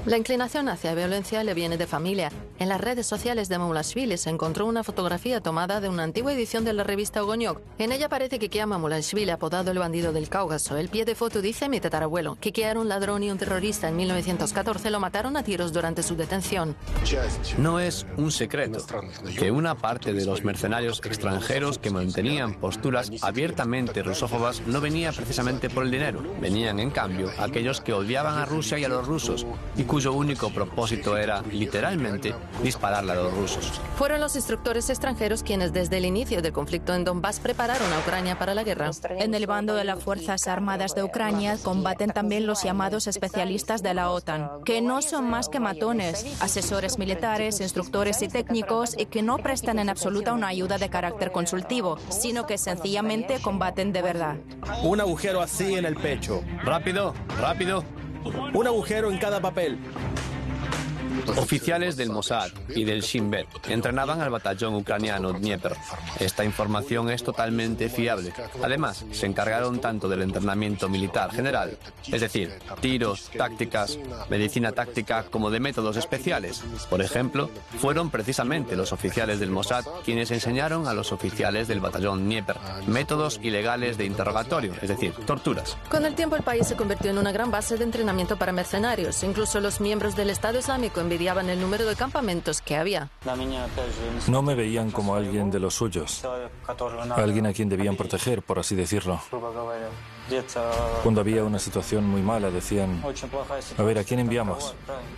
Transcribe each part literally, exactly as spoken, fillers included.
La inclinación hacia violencia le viene de familia. En las redes sociales de Mamulashvili se encontró una fotografía tomada de una antigua edición de la revista Ogonyok. En ella aparece Kiki Mamulashvili, apodado el bandido del Cáucaso. El pie de foto dice: mi tatarabuelo. Kiki era un ladrón y un terrorista. En mil novecientos catorce lo mataron a tiros durante su detención. No es un secreto que una parte de los mercenarios extranjeros que mantenían posturas abiertamente rusófobas no venía precisamente por el dinero. Venían, en cambio, aquellos que odiaban a Rusia y a los rusos, y cuyo único propósito era, literalmente, dispararle a los rusos. Fueron los instructores extranjeros quienes desde el inicio del conflicto en Donbass prepararon a Ucrania para la guerra. En el bando de las Fuerzas Armadas de Ucrania combaten también los llamados especialistas de la OTAN, que no son más que matones, asesores militares, instructores y técnicos, y que no prestan en absoluta una ayuda de carácter consultivo, sino que sencillamente combaten de verdad. Un agujero así en el pecho. ¡Rápido! ¡Rápido! Un agujero en cada papel. Oficiales del Mossad y del Shin Bet entrenaban al batallón ucraniano Dnieper. Esta información es totalmente fiable. Además, se encargaron tanto del entrenamiento militar general, es decir, tiros, tácticas, medicina táctica, como de métodos especiales. Por ejemplo, fueron precisamente los oficiales del Mossad quienes enseñaron a los oficiales del batallón Dnieper métodos ilegales de interrogatorio, es decir, torturas. Con el tiempo el país se convirtió en una gran base de entrenamiento para mercenarios. Incluso los miembros del Estado Islámico envidiaban el número de campamentos que había. No me veían como alguien de los suyos, alguien a quien debían proteger, por así decirlo. Cuando había una situación muy mala decían: a ver, ¿a quién enviamos?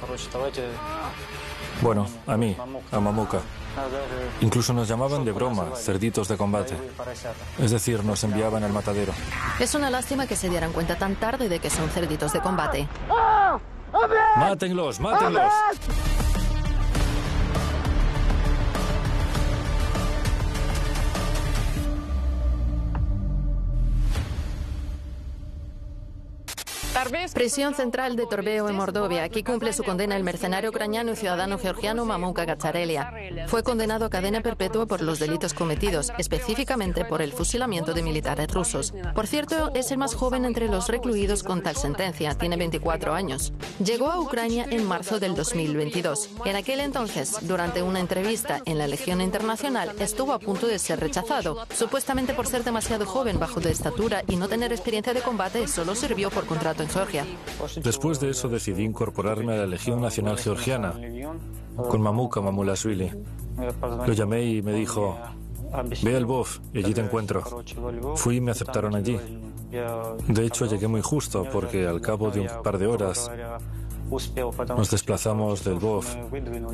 Bueno, a mí, a Mamuka. Incluso nos llamaban de broma cerditos de combate. Es decir, nos enviaban al matadero. Es una lástima que se dieran cuenta tan tarde de que son cerditos de combate. ¡Mátenlos, mátenlos! Prisión central de Torbeo en Mordovia. Aquí cumple su condena el mercenario ucraniano y ciudadano georgiano Mamuka Gatsarelia. Fue condenado a cadena perpetua por los delitos cometidos, específicamente por el fusilamiento de militares rusos. Por cierto, es el más joven entre los recluidos con tal sentencia. Tiene veinticuatro años. Llegó a Ucrania en marzo del dos mil veintidós. En aquel entonces, durante una entrevista en la Legión Internacional, estuvo a punto de ser rechazado, supuestamente por ser demasiado joven, bajo de estatura y no tener experiencia de combate. Solo sirvió por contrato en Georgia. Después de eso decidí incorporarme a la Legión Nacional Georgiana con Mamuka Mamulashvili. Lo llamé y me dijo: ve al B O F y allí te encuentro. Fui y me aceptaron allí. De hecho, llegué muy justo porque al cabo de un par de horas nos desplazamos del B O F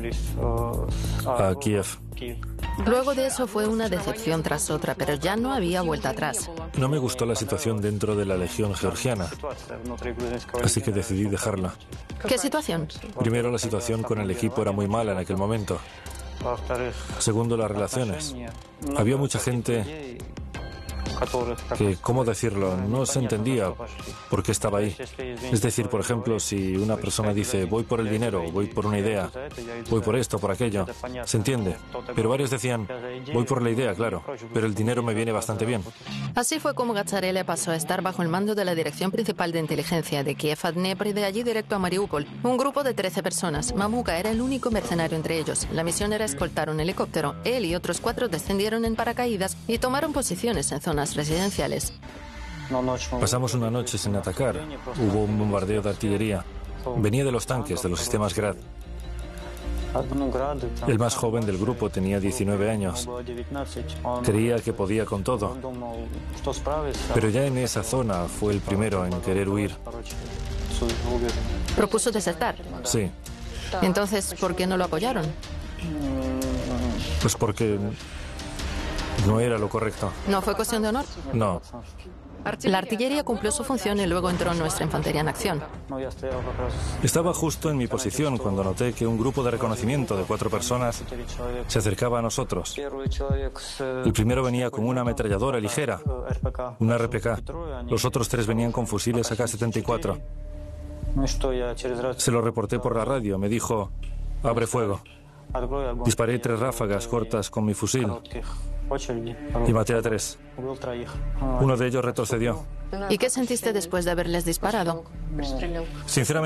a Kiev. Luego de eso fue una decepción tras otra, pero ya no había vuelta atrás. No me gustó la situación dentro de la Legión Georgiana, así que decidí dejarla. ¿Qué situación? Primero, la situación con el equipo era muy mala en aquel momento. Segundo, las relaciones. Había mucha gente que, ¿cómo decirlo?, no se entendía por qué estaba ahí. Es decir, por ejemplo, si una persona dice: voy por el dinero, voy por una idea, voy por esto, por aquello, se entiende. Pero varios decían: voy por la idea, claro, pero el dinero me viene bastante bien. Así fue como Gatsarelia pasó a estar bajo el mando de la Dirección Principal de Inteligencia de Kiev a Dnieper y de allí directo a Mariupol. Un grupo de trece personas. Mamuka era el único mercenario entre ellos. La misión era escoltar un helicóptero. Él y otros cuatro descendieron en paracaídas y tomaron posiciones en zonas residenciales. Pasamos una noche sin atacar. Hubo un bombardeo de artillería. Venía de los tanques, de los sistemas Grad. El más joven del grupo tenía diecinueve años. Creía que podía con todo. Pero ya en esa zona fue el primero en querer huir. ¿Propuso desertar? Sí. Entonces, ¿por qué no lo apoyaron? Pues porque no era lo correcto. ¿No fue cuestión de honor? No. La artillería cumplió su función y luego entró nuestra infantería en acción. Estaba justo en mi posición cuando noté que un grupo de reconocimiento de cuatro personas se acercaba a nosotros. El primero venía con una ametralladora ligera, una R P K. Los otros tres venían con fusiles A K setenta y cuatro. Se lo reporté por la radio. Me dijo: abre fuego. Disparé tres ráfagas cortas con mi fusil y maté a tres. Uno de ellos retrocedió. ¿Y qué sentiste después de haberles disparado? Sinceramente,